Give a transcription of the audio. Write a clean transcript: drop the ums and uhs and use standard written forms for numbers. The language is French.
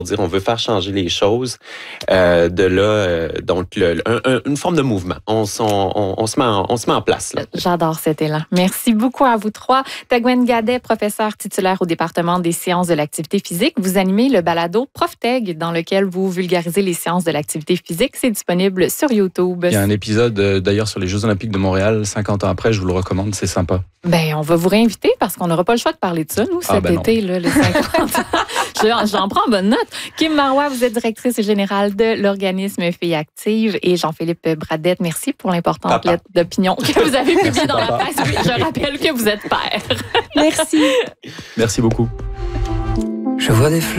dire on veut faire changer les choses. De là, donc une forme de mouvement. On se met en place. Là. J'adore cet élan. Merci beaucoup à vous trois. Tagwen Gadet, professeur titulaire au département des sciences de l'activité physique. Vous animez le balado ProfTeg dans lequel vous vulgarisez les sciences de l'activité physique. C'est disponible sur YouTube. Il y a un épisode d'ailleurs sur les Jeux Olympiques de Montréal, 50 ans après, je vous le recommande, c'est sympa. Ben, on va vous réinviter parce qu'on n'aura pas le choix de parler de ça, nous, cet été, là, les 50 ans. J'en prends bonne note. Kim Marois, vous êtes directrice générale de l'organisme Filles Actives et Jean-Philippe Bradette, merci pour l'importante lettre d'opinion que vous avez publiée dans la presse. Oui, je rappelle que vous êtes père. Merci. Merci beaucoup. Je vois des fleurs.